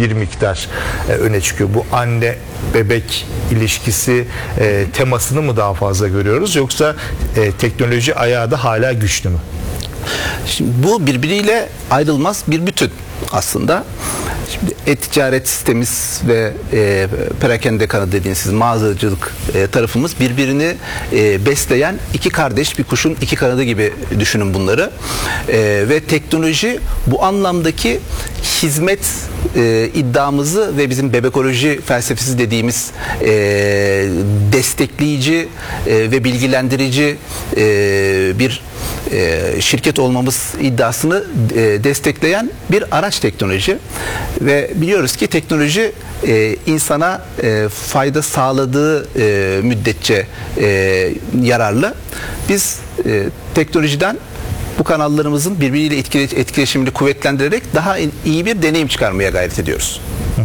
bir miktar öne çıkıyor. Bu anne bebek ilişkisi temasını mı daha fazla görüyoruz, yoksa teknoloji ayağı da hala güçlü mü? Şimdi bu birbiriyle ayrılmaz bir bütün aslında. Şimdi e-ticaret sistemimiz ve perakende kanalı dediğiniz mağazacılık tarafımız birbirini besleyen iki kardeş, bir kuşun iki kanadı gibi düşünün bunları. Ve teknoloji bu anlamdaki hizmet iddiamızı ve bizim bebekoloji felsefesi dediğimiz destekleyici ve bilgilendirici bir şirket olmamız iddiasını destekleyen bir araç teknoloji. Ve biliyoruz ki teknoloji insana fayda sağladığı müddetçe yararlı. Biz teknolojiden bu kanallarımızın birbiriyle etkileşimini kuvvetlendirerek daha iyi bir deneyim çıkarmaya gayret ediyoruz.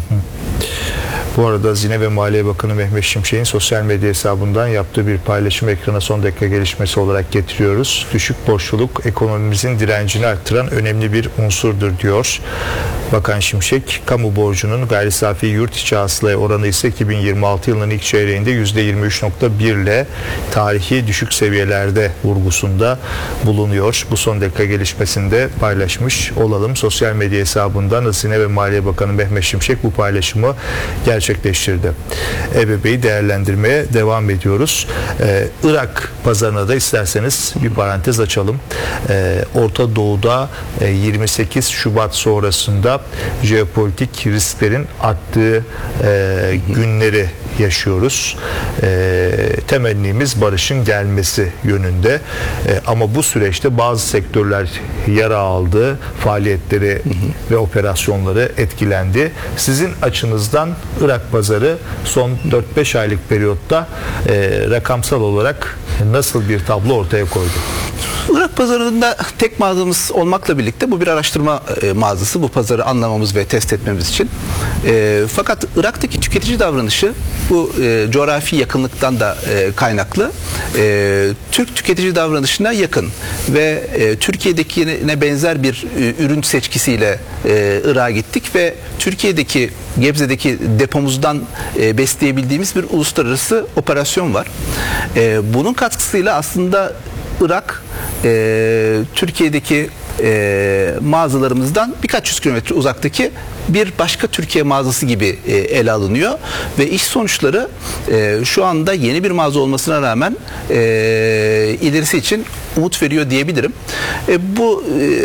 Bu arada Hazine ve Maliye Bakanı Mehmet Şimşek'in sosyal medya hesabından yaptığı bir paylaşım ekrana son dakika gelişmesi olarak getiriyoruz. Düşük borçluluk ekonomimizin direncini arttıran önemli bir unsurdur diyor Bakan Şimşek. Kamu borcunun gayri safi yurt içi hasılaya oranı ise 2026 yılının ilk çeyreğinde %23.1 ile tarihi düşük seviyelerde vurgusunda bulunuyor. Bu son dakika gelişmesinde paylaşmış olalım. Sosyal medya hesabından Hazine ve Maliye Bakanı Mehmet Şimşek bu paylaşımı gerçekleştirdi. EBB'yi değerlendirmeye devam ediyoruz. Irak pazarına da isterseniz bir parantez açalım. Orta Doğu'da 28 Şubat sonrasında jeopolitik risklerin arttığı günleri yaşıyoruz. Temennimiz barışın gelmesi yönünde. Ama bu süreçte bazı sektörler yara aldı, faaliyetleri ve operasyonları etkilendi. Sizin açınızdan Irak pazarı son 4-5 aylık periyotta rakamsal olarak nasıl bir tablo ortaya koydu? Irak pazarında tek mağazamız olmakla birlikte bu bir araştırma mağazası. Bu pazarı anlamamız ve test etmemiz için. Fakat Irak'taki tüketici davranışı bu coğrafi yakınlıktan da kaynaklı. Türk tüketici davranışına yakın ve Türkiye'dekine benzer bir ürün seçkisiyle Irak'a gittik ve Türkiye'deki Gebze'deki depomuzdan besleyebildiğimiz bir uluslararası operasyon var. Bunun katkısıyla aslında Irak Türkiye'deki mağazalarımızdan birkaç yüz kilometre uzaktaki bir başka Türkiye mağazası gibi ele alınıyor ve iş sonuçları şu anda yeni bir mağaza olmasına rağmen ilerisi için umut veriyor diyebilirim. Bu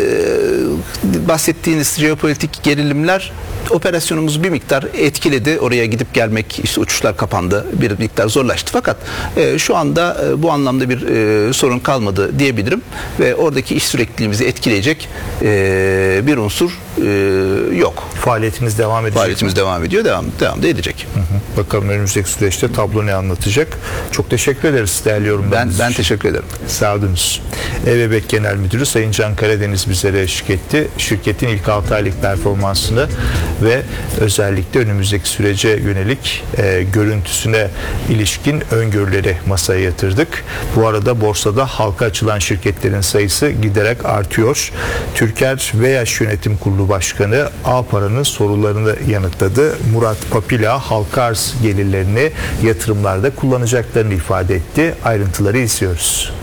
bahsettiğiniz jeopolitik gerilimler operasyonumuzu bir miktar etkiledi. Oraya gidip gelmek, işte uçuşlar kapandı, bir miktar zorlaştı. Fakat şu anda bu anlamda bir sorun kalmadı diyebilirim ve oradaki iş sürekliliğimizi etkileyecek bir unsur yok. Faaliyetiniz devam edecek. Faaliyetimiz devam ediyor, devam da edecek. Bakalım önümüzdeki süreçte tablo ne anlatacak. Çok teşekkür ederiz değerli yorumlarınız. Ben teşekkür ederim. Sağ olunuz. EBBEK Genel Müdürü Sayın Can Karadeniz bizlere eşlik etti. Şirketin ilk 6 aylık performansını ve özellikle önümüzdeki sürece yönelik görüntüsüne ilişkin öngörüleri masaya yatırdık. Bu arada borsada halka açılan şirketlerin sayısı giderek artıyor. Türker VH Yönetim Kurulu Başkanı Ağpara'nın sorularını yanıtladı. Murat Papila halka arz gelirlerini yatırımlarda kullanacaklarını ifade etti. Ayrıntıları izliyoruz.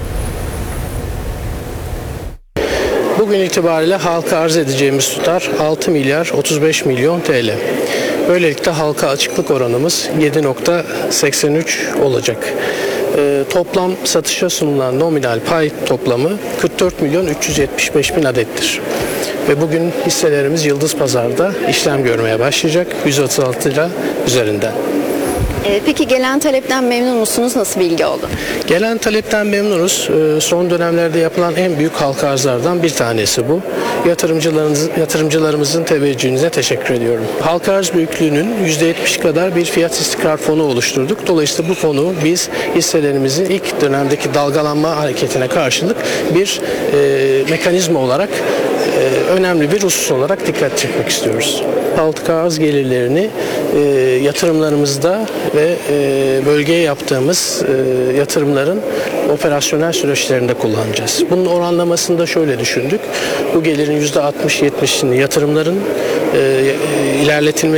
Bugün itibariyle halka arz edeceğimiz tutar 6 milyar 35 milyon TL. Böylelikle halka açıklık oranımız 7.83 olacak. Toplam satışa sunulan nominal pay toplamı 44 milyon 375 bin adettir. Ve bugün hisselerimiz Yıldız Pazar'da işlem görmeye başlayacak 136 lira üzerinden. Peki gelen talepten memnun musunuz? Nasıl bir ilgi oldu? Gelen talepten memnunuz. Son dönemlerde yapılan en büyük halka arzlardan bir tanesi bu. Yatırımcılarımızın teveccühüne teşekkür ediyorum. Halka arz büyüklüğünün %70 kadar bir fiyat istikrar fonu oluşturduk. Dolayısıyla bu fonu biz hisselerimizin ilk dönemdeki dalgalanma hareketine karşılık bir mekanizma olarak önemli bir husus olarak dikkat çekmek istiyoruz. Halka arz gelirlerini yatırımlarımızda ve bölgeye yaptığımız yatırımların operasyonel süreçlerinde kullanacağız. Bunun oranlamasını da şöyle düşündük. Bu gelirin %60-70'ini yatırımların ilerletilmesi